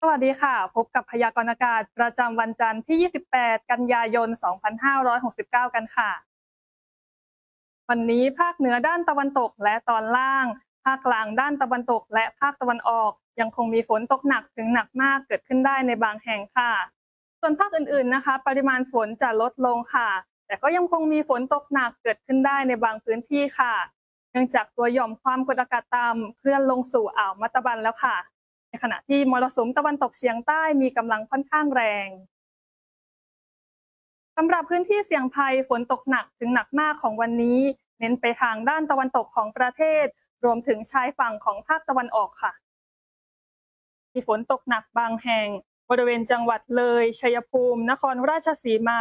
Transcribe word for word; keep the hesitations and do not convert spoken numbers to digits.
สวัสดีค่ะ พบกับพยากรณ์อากาศประจำวันจันทร์ที่ ยี่สิบแปด กันยายน สองพันห้าร้อยหกสิบเก้า กันค่ะ วันนี้ภาคเหนือด้านตะวันตกและตอนล่าง ภาคกลางด้านตะวันตกและภาคตะวันออก ยังคงมีฝนตกหนักถึงหนักมากเกิดขึ้นได้ในบางแห่งค่ะ ส่วนภาคอื่นๆนะคะ ปริมาณฝนจะลดลงค่ะ แต่ก็ยังคงมีฝนตกหนักเกิดขึ้นได้ในบางพื้นที่ค่ะ เนื่องจากตัวหย่อมความกดอากาศต่ำเคลื่อนลงสู่อ่าวมัตตบันแล้วค่ะ ในขณะที่มรสุมตะวันตกเฉียงใต้มีกำลังค่อนข้างแรงสำหรับพื้นที่เสี่ยงภัยฝนตกหนักถึงหนักมากของวันนี้เน้นไปทางด้านตะวันตกของประเทศรวมถึงชายฝั่งของภาคตะวันออกค่ะมีฝนตกหนักบางแห่งบริเวณจังหวัดเลยชัยภูมินครราชสีมา